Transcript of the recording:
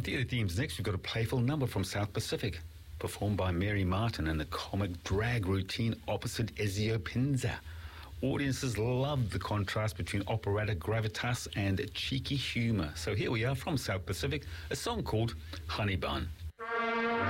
On Theatre Themes next, we've got a playful number from South Pacific, performed by Mary Martin in the comic drag routine opposite Ezio Pinza. Audiences loved the contrast between operatic gravitas and cheeky humour. So here we are from South Pacific, a song called Honey Bun.